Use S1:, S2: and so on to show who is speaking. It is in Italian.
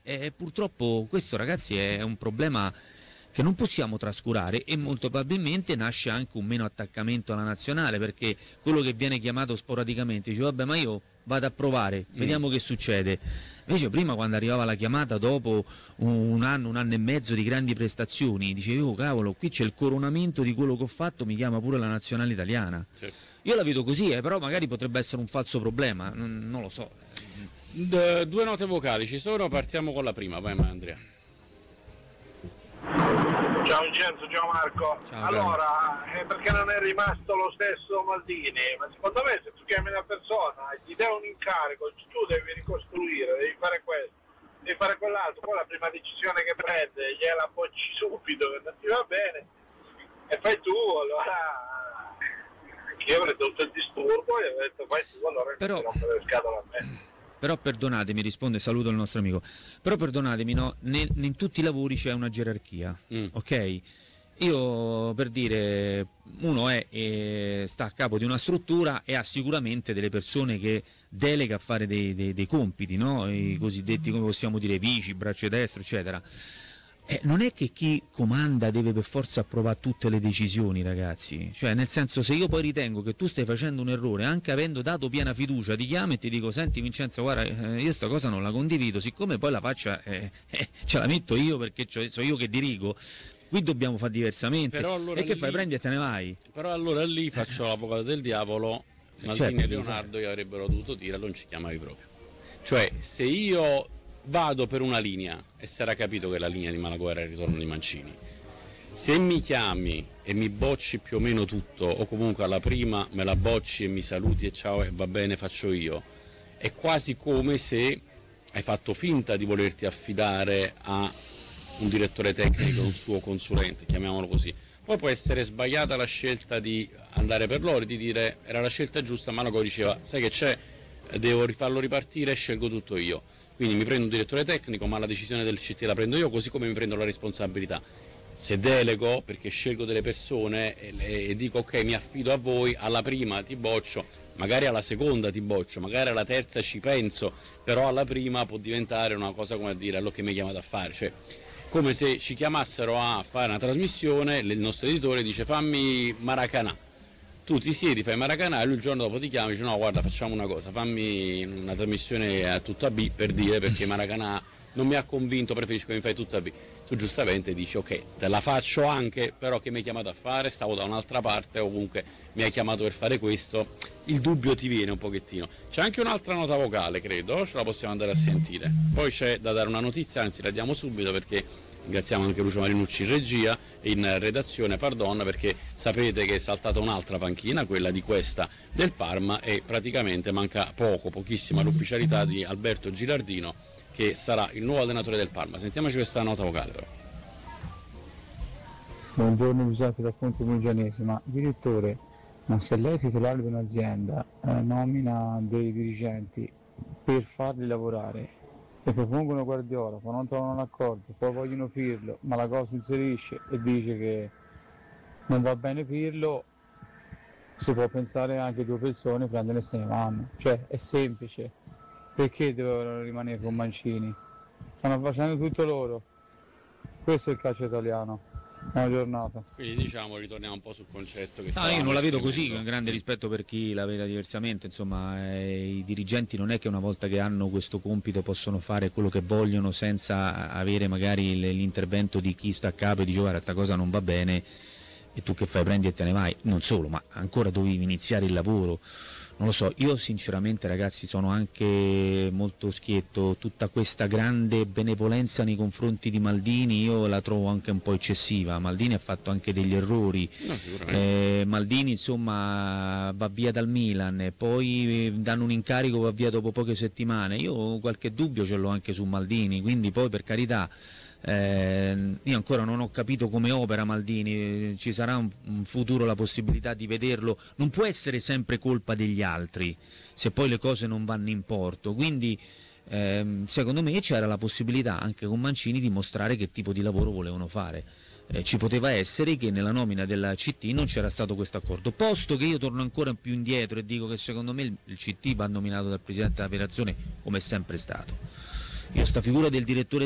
S1: purtroppo questo, ragazzi, è un problema che non possiamo trascurare, e molto probabilmente nasce anche un meno attaccamento alla nazionale, perché quello che viene chiamato sporadicamente dice vabbè, ma io vado a provare, vediamo che succede. Invece prima, quando arrivava la chiamata dopo un anno e mezzo di grandi prestazioni, dicevi oh cavolo, qui c'è il coronamento di quello che ho fatto, mi chiama pure la nazionale italiana.
S2: Certo.
S1: Io la vedo così, però magari potrebbe essere un falso problema, non lo so.
S2: Due note vocali ci sono, partiamo con la prima, vai Andrea.
S3: Ciao Vincenzo, ciao Marco.
S1: Ciao,
S3: allora, perché non è rimasto lo stesso Maldini? Ma secondo me, se tu chiami una persona e gli dai un incarico, tu devi ricostruire, devi fare questo, devi fare quell'altro, poi la prima decisione che prende gliela bocci subito, che non ti va bene, e fai tu. Allora io avrei avuto il disturbo e ho detto fai tu, allora
S1: Però...
S3: non rompere le scatole a me.
S1: Però perdonatemi, risponde, saluto il nostro amico, però perdonatemi, no, in tutti i lavori c'è una gerarchia, ok? Io, per dire, uno sta a capo di una struttura e ha sicuramente delle persone che delega a fare dei compiti, no? I cosiddetti, come possiamo dire, vici, braccio destro, eccetera. Non è che chi comanda deve per forza approvare tutte le decisioni, ragazzi. Cioè, nel senso, se io poi ritengo che tu stai facendo un errore, anche avendo dato piena fiducia, ti chiamo e ti dico senti Vincenzo, guarda, io sta cosa non la condivido, siccome poi la faccia ce la metto io perché so io che dirigo, qui dobbiamo fare diversamente.
S2: Allora
S1: e che fai? Prendi e te ne vai.
S2: Però allora lì faccio l'avvocato del diavolo. Maldini
S1: certo,
S2: e Leonardo gli avrebbero dovuto dire non ci chiamavi proprio. Cioè, se io vado per una linea e si era capito che la linea di Malaguerra è il ritorno di Mancini, se mi chiami e mi bocci più o meno tutto, o comunque alla prima me la bocci e mi saluti e ciao e va bene faccio io, è quasi come se hai fatto finta di volerti affidare a un direttore tecnico, un suo consulente, chiamiamolo così. Poi può essere sbagliata la scelta di andare per loro, di dire era la scelta giusta, ma Malago diceva sai che c'è, devo rifarlo ripartire, scelgo tutto io. Quindi mi prendo un direttore tecnico, ma la decisione del CT la prendo io, così come mi prendo la responsabilità. Se delego, perché scelgo delle persone e dico ok, mi affido a voi, alla prima ti boccio, magari alla seconda ti boccio, magari alla terza ci penso, però alla prima può diventare una cosa come a dire allora che mi hai chiamato a fare. Cioè, come se ci chiamassero a fare una trasmissione, il nostro editore dice fammi Maracanà. Tu ti siedi, fai Maracanà e lui il giorno dopo ti chiama e dice no guarda facciamo una cosa, fammi una trasmissione a tutta B per dire perché Maracanà non mi ha convinto, preferisco che mi fai tutta B. Tu giustamente dici ok, te la faccio anche, però che mi hai chiamato a fare, stavo da un'altra parte o comunque mi hai chiamato per fare questo, il dubbio ti viene un pochettino. C'è anche un'altra nota vocale credo, ce la possiamo andare a sentire, poi c'è da dare una notizia, anzi la diamo subito perché ringraziamo anche Lucio Marinucci in regia e in redazione, pardon, perché sapete che è saltata un'altra panchina, quella di questa del Parma, e praticamente manca pochissimo all'ufficialità di Alberto Gilardino, che sarà il nuovo allenatore del Parma. Sentiamoci questa nota vocale però.
S4: Buongiorno Giuseppe da Ponte Mulgianese, ma direttore, ma se lei è titolare di un'azienda nomina dei dirigenti per farli lavorare e propongono Guardiola, poi non trovano un accordo, poi vogliono Pirlo, ma la cosa inserisce e dice che non va bene Pirlo, si può pensare anche due persone prendono e se ne vanno, cioè è semplice, perché devono rimanere con Mancini? Stanno facendo tutto loro, questo è il calcio italiano. Buona giornata.
S2: Quindi diciamo ritorniamo un po' sul concetto che
S1: io non la vedo così, con grande rispetto per chi la vede diversamente, insomma i dirigenti non è che una volta che hanno questo compito possono fare quello che vogliono senza avere magari l'intervento di chi sta a capo e dice guarda sta cosa non va bene e tu che fai, prendi e te ne vai. Non solo, ma ancora dovevi iniziare il lavoro. Non lo so, io sinceramente ragazzi sono anche molto schietto, tutta questa grande benevolenza nei confronti di Maldini io la trovo anche un po' eccessiva. Maldini ha fatto anche degli errori, Maldini insomma va via dal Milan, poi danno un incarico, va via dopo poche settimane, io qualche dubbio ce l'ho anche su Maldini, quindi poi per carità io ancora non ho capito come opera Maldini, ci sarà un futuro la possibilità di vederlo, non può essere sempre colpa degli altri se poi le cose non vanno in porto, quindi secondo me c'era la possibilità anche con Mancini di mostrare che tipo di lavoro volevano fare. Ci poteva essere che nella nomina della CT non c'era stato questo accordo, posto che io torno ancora più indietro e dico che secondo me il CT va nominato dal Presidente della Federazione come è sempre stato. io sta figura del direttore